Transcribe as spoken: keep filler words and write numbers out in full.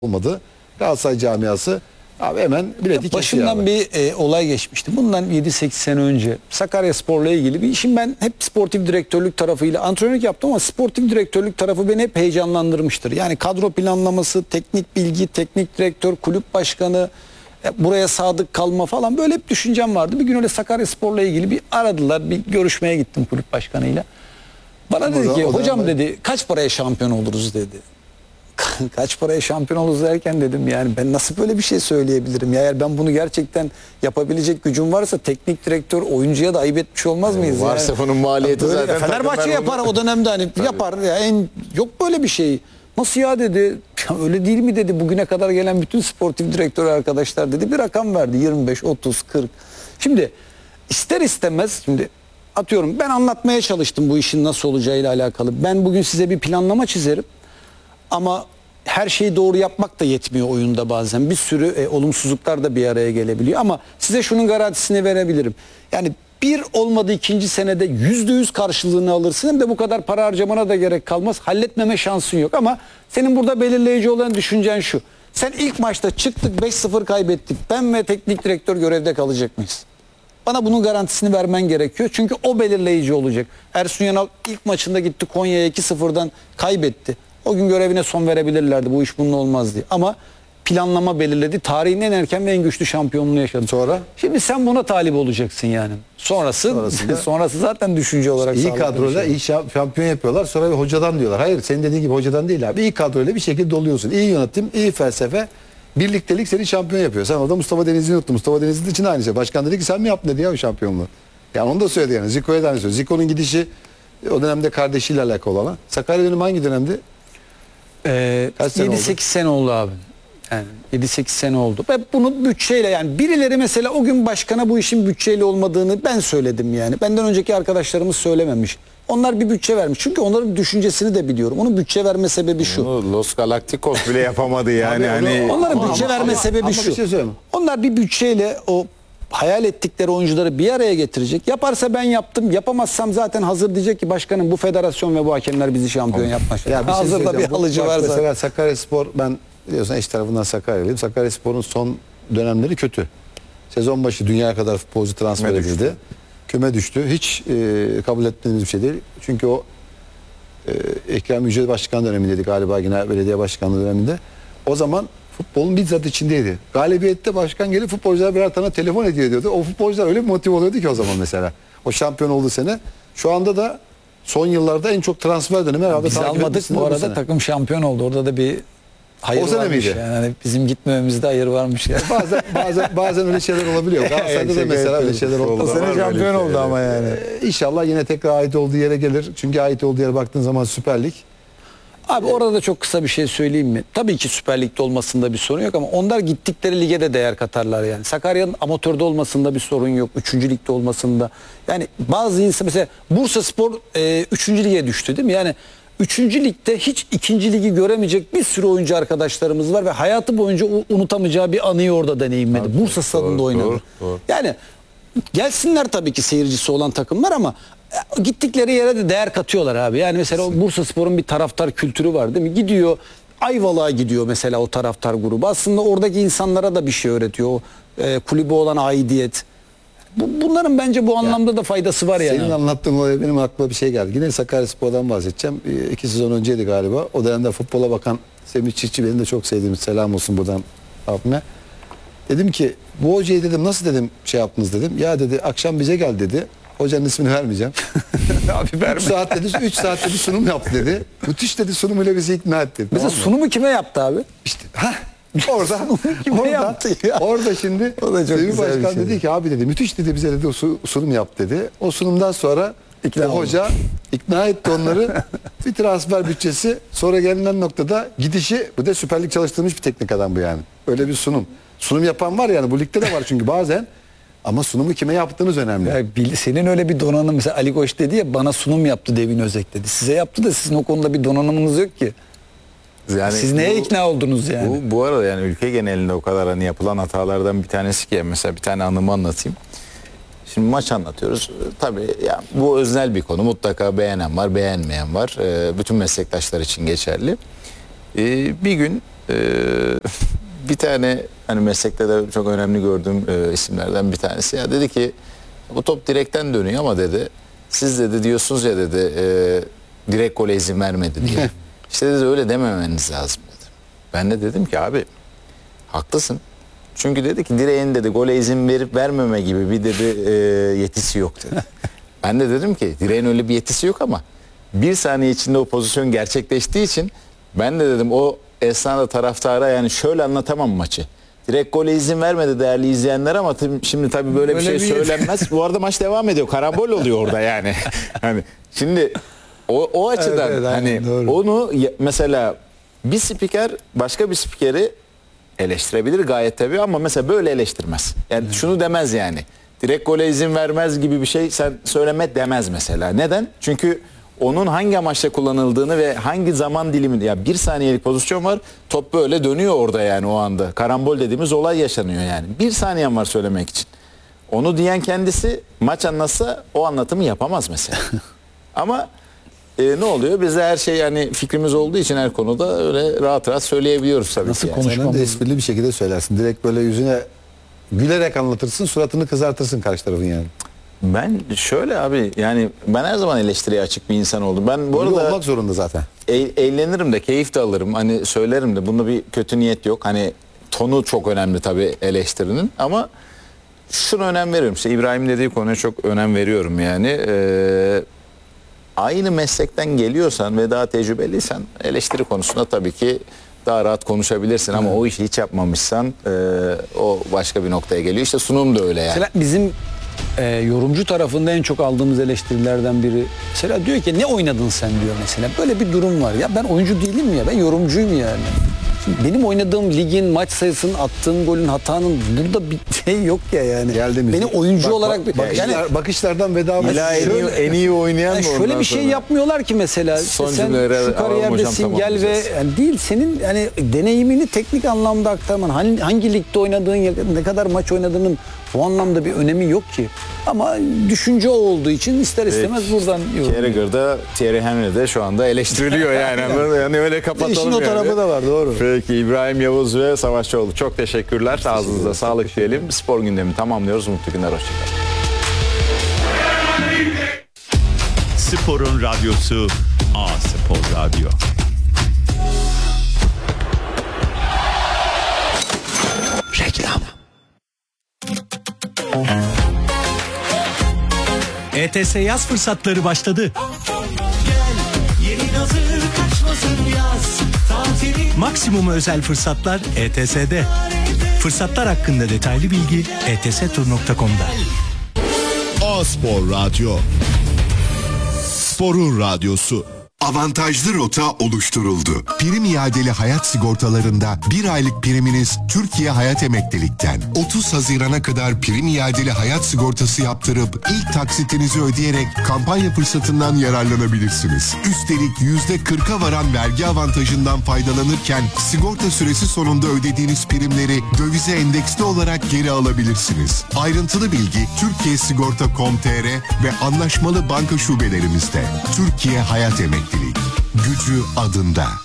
olmadı. Galatasaray camiası abi hemen bileti başımdan bir e, olay geçmişti. Bundan yedi sekiz sene önce Sakaryaspor'la ilgili bir işim, ben hep sportif direktörlük tarafıyla antrenörlük yaptım ama sportif direktörlük tarafı beni hep heyecanlandırmıştır. Yani kadro planlaması, teknik bilgi, teknik direktör, kulüp başkanı, e, buraya sadık kalma falan, böyle hep düşüncem vardı. Bir gün öyle Sakaryaspor'la ilgili bir aradılar, bir görüşmeye gittim kulüp başkanıyla. Bana O dedi da, ki o hocam da... dedi kaç paraya şampiyon oluruz dedi. Kaç paraya şampiyon oluruz derken dedim yani ben nasıl böyle bir şey söyleyebilirim ya, eğer ben bunu gerçekten yapabilecek gücüm varsa teknik direktör oyuncuya da ayıp etmiş olmaz mıyız? Yani varsa yani? bunun maliyeti Böyle zaten Fenerbahçe yapar onu... o dönemde hani yapar ya, en yok böyle bir şey. Nasıl ya dedi, ya öyle değil mi dedi, bugüne kadar gelen bütün sportif direktör arkadaşlar dedi, bir rakam verdi, yirmi beş otuz kırk. Şimdi ister istemez, şimdi atıyorum ben anlatmaya çalıştım bu işin nasıl olacağıyla alakalı. Ben bugün size bir planlama çizerim. Ama her şeyi doğru yapmak da yetmiyor oyunda bazen. Bir sürü e, olumsuzluklar da bir araya gelebiliyor. Ama size şunun garantisini verebilirim. Yani bir olmadı ikinci senede yüzde yüz karşılığını alırsın. Hem de bu kadar para harcamana da gerek kalmaz. Halletmeme şansın yok. Ama senin burada belirleyici olan düşüncen şu. Sen ilk maçta çıktık, beş sıfır kaybettik. Ben ve teknik direktör görevde kalacak mıyız? Bana bunun garantisini vermen gerekiyor. Çünkü o belirleyici olacak. Ersun Yanal ilk maçında gitti Konya'ya iki sıfırdan kaybetti. O gün görevine son verebilirlerdi. Bu iş bunun olmaz diye. Ama planlama belirledi. Tarihin en erken ve en güçlü şampiyonluğunu yaşadı. Sonra? Şimdi sen buna talip olacaksın yani. Sonrası Sonrasında, sonrası zaten düşünce olarak iyi kadroyla şey. iyi şampiyon yapıyorlar. Sonra bir hocadan diyorlar. Hayır, senin dediğin gibi hocadan değil abi. İyi kadroyla bir şekilde doluyorsun. İyi yönetim, iyi felsefe, birliktelik seni şampiyon yapıyor. Sen orada Mustafa Denizli'yi unuttun. Mustafa Denizli için aynı şey. Başkan dedi ki sen mi yaptın dedi ya o şampiyonluğu. Yani onu da söyledi yani. Zico'ya da aynı söyledi. Zico'nun gidişi o dönemde kardeşiyle alakalı olan. Sakarya dönemi hangi dönemdi? Ee, yedi sekiz sene oldu abi. Yani yedi sekiz sene oldu. Ve bunu bütçeyle, yani birileri mesela o gün başkana bu işin bütçeyle olmadığını ben söyledim yani. Benden önceki arkadaşlarımız söylememiş. Onlar bir bütçe vermiş. Çünkü onların düşüncesini de biliyorum. Onun bütçe verme sebebi şu. Onu Los Galacticos bile yapamadı yani. Abi, hani onların ama, bütçe ama, verme ama, sebebi ama şu. Bir şey Onlar bir bütçeyle o hayal ettikleri oyuncuları bir araya getirecek. Yaparsa ben yaptım. Yapamazsam zaten hazır diyecek ki başkanım bu federasyon ve bu hakemler bizi şampiyon yapmaz. Ya bir şey hazırda bir alıcı var zaten. Mesela Sakaryaspor, ben biliyorsun eş tarafından Sakaryalıyım. Sakaryaspor'un son dönemleri kötü. Sezon başı dünyaya kadar futbolcu transfer Küme edildi. düştü. Küme düştü. Hiç e, kabul etmediğimiz bir şey değil. Çünkü o e, Ekrem Yücel Başkan dönemindeydi galiba, yine belediye başkanlığı döneminde. O zaman futbolun bizzat içindeydi. Galibiyette başkan gelip futbolculara birer tane telefon hediye ediyordu. O futbolcular öyle bir motive oluyordu ki o zaman mesela. O şampiyon olduğu sene. Şu anda da son yıllarda en çok transfer dönemi herhalde. Biz almadık bu arada sene. Takım şampiyon oldu. Orada da bir hayır o sene varmış miydi? yani. Hani bizim gitmememizde hayır varmış yani. Bazen bazen bazen öyle şeyler olabiliyor. Galatasaray'da da mesela öyle şeyler oldu. O sene şampiyon oldu ama yani. Ee, İnşallah yine tekrar ait olduğu yere gelir. Çünkü ait olduğu yere baktığın zaman Süper Lig. Abi orada da çok kısa bir şey söyleyeyim mi? Tabii ki Süper Lig'de olmasında bir sorun yok ama onlar gittikleri lige de değer katarlar yani. Sakarya'nın amatörde olmasında bir sorun yok. Üçüncü ligde olmasında. Yani bazı insan mesela Bursaspor e, üçüncü lige düştü değil mi? Yani üçüncü ligde hiç ikinci ligi göremeyecek bir sürü oyuncu arkadaşlarımız var ve hayatı boyunca unutamayacağı bir anıyı orada deneyimledi. Abi, Bursa stadında oynadı. Doğru, doğru. Yani gelsinler tabii ki seyircisi olan takımlar ama gittikleri yere de değer katıyorlar abi. Yani mesela o Bursaspor'un bir taraftar kültürü var değil mi? Gidiyor Ayvalık'a gidiyor mesela o taraftar grubu. Aslında oradaki insanlara da bir şey öğretiyor. O e, kulübe olan aidiyet. Bu, bunların bence bu anlamda ya, da faydası var yani. Senin anlattığın olay benim aklıma bir şey geldi. Yine Sakaryaspor'dan bahsedeceğim. E, iki sezon önceydi galiba. O dönemde futbola bakan Semih Çiftçi, benim de çok sevdiğim, selam olsun buradan abime. Dedim ki bu hocayı dedim nasıl dedim şey yaptınız dedim. Ya dedi akşam bize gel dedi. Hocanın ismini vermeyeceğim. Abi verme. üç saat dedi, üç saat dedi sunum yaptı dedi. Müthiş dedi sunumuyla bizi ikna etti. Mesela tamam sunumu kime yaptı abi? İşte ha orada kime orada, yaptı ya? Orada şimdi Semih Başkan şey dedi ki abi dedi müthiş dedi bize dedi o sunum yap dedi. O sunumdan sonra ikna o hoca ikna etti onları. Bir transfer bütçesi, sonra gelinen noktada gidişi, bu da Süper Lig çalıştırmış bir teknik adam bu yani. Öyle bir sunum. Sunum yapan var yani, bu ligde de var çünkü bazen. Ama sunumu kime yaptığınız önemli. Ya, senin öyle bir donanım, mesela Ali Koç dedi ya bana sunum yaptı Devin Özek dedi. Size yaptı da sizin o konuda bir donanımınız yok ki. Yani siz neye bu, ikna oldunuz yani? Bu, bu arada yani ülke genelinde o kadar hani yapılan hatalardan bir tanesi ki mesela bir tane anımı anlatayım. Şimdi maç anlatıyoruz. Tabii ya bu öznel bir konu. Mutlaka beğenen var, beğenmeyen var. Ee, bütün meslektaşlar için geçerli. Ee, bir gün e, bir tane hani meslekte de çok önemli gördüğüm e, isimlerden bir tanesi ya dedi ki bu top direkten dönüyor ama dedi siz dedi diyorsunuz ya dedi e, direkt gole izin vermedi diye. İşte dedi öyle dememeniz lazım dedi. Ben de dedim ki abi haklısın. Çünkü dedi ki direğin dedi gole izin verip vermeme gibi bir dedi e, yetisi yok dedi. Ben de dedim ki direğin öyle bir yetisi yok ama bir saniye içinde o pozisyon gerçekleştiği için ben de dedim o esnada taraftara yani şöyle anlatamam maçı. Direkt gole izin vermedi değerli izleyenler ama tabii, şimdi tabii böyle, böyle bir şey bir söylenmez. Bu arada maç devam ediyor. Karambol oluyor orada yani. Hani şimdi o, o açıdan evet, evet, hani aynen, doğru. onu mesela bir spiker başka bir spikeri eleştirebilir gayet tabii ama mesela böyle eleştirmez. Yani hmm. şunu demez yani. Direkt gole izin vermez gibi bir şey sen söyleme demez mesela. Neden? Çünkü onun hangi amaçla kullanıldığını ve hangi zaman dilimi ya bir saniyelik pozisyon var top böyle dönüyor orada yani o anda. Karambol dediğimiz olay yaşanıyor yani. Bir saniyen var söylemek için. Onu diyen kendisi maç anlatsa o anlatımı yapamaz mesela. Ama e, ne oluyor? Biz de her şey yani fikrimiz olduğu için her konuda öyle rahat rahat söyleyebiliyoruz tabii Nasıl ki. Yani. Sen de esprili bir şekilde söylersin. Direkt böyle yüzüne gülerek anlatırsın, suratını kızartırsın karşı tarafın yani. Ben şöyle abi yani ben her zaman eleştiriye açık bir insan oldum. Ben bu Öyle arada olmak zorunda zaten. E, eğlenirim de keyif de alırım. Hani söylerim de bunda bir kötü niyet yok. Hani tonu çok önemli tabii eleştirinin ama şuna önem veriyorum. İşte İbrahim dediği konuya çok önem veriyorum yani. Ee, aynı meslekten geliyorsan ve daha tecrübeliysen eleştiri konusunda tabii ki daha rahat konuşabilirsin ama o işi hiç yapmamışsan e, o başka bir noktaya geliyor. İşte sunum da öyle yani. Mesela bizim e, yorumcu tarafında en çok aldığımız eleştirilerden biri mesela diyor ki ne oynadın sen diyor mesela. Böyle bir durum var. Ya ben oyuncu değilim ya ben yorumcuyum yani. Şimdi benim oynadığım ligin maç sayısının attığım golün hatanın burada bir şey yok ya yani. Geldiğimiz Beni oyuncu bak, olarak bak, bakışlar, yani bakışlardan veda İlla en iyi, şöyle- en iyi oynayan yani mı şöyle ondan bir şey sonra? yapmıyorlar ki mesela Son işte sen cümleleri şu alalım kariyerdesin hocam, gel ve tamamlayacağız. yani değil senin yani deneyimini teknik anlamda aktarman hangi, hangi ligde oynadığın ne kadar maç oynadığının bu anlamda bir önemi yok ki. Ama düşünce o olduğu için ister istemez Peki. buradan yorum. Carragher'da Thierry Henry de şu anda eleştiriliyor yani. yani öyle kapatalım İşin o yani. tarafı da var, doğru. Peki İbrahim Yavuz ve Savaşçıoğlu çok teşekkürler. Ağzınıza sağlık diyelim. Spor gündemi tamamlıyoruz. Mutlu günler. Hoşçakalın. Sporun radyosu A Spor Radyo. Reklam. E T S yaz fırsatları başladı. Yeni hazır kaçmasın yaz tatili. Maksimum özel fırsatlar E T S'de. Fırsatlar hakkında detaylı bilgi e t s tur nokta com'da. A Spor Radyo. Sporun radyosu. Avantajlı rota oluşturuldu. Prim iadeli hayat sigortalarında bir aylık priminiz Türkiye Hayat Emeklilik'ten. otuz Haziran'a kadar prim iadeli hayat sigortası yaptırıp ilk taksitinizi ödeyerek kampanya fırsatından yararlanabilirsiniz. Üstelik yüzde kırka varan vergi avantajından faydalanırken sigorta süresi sonunda ödediğiniz primleri dövize endeksli olarak geri alabilirsiniz. Ayrıntılı bilgi Türkiye Sigorta nokta com nokta t r ve anlaşmalı banka şubelerimizde. Türkiye Hayat Emeklilik. Gücü adında.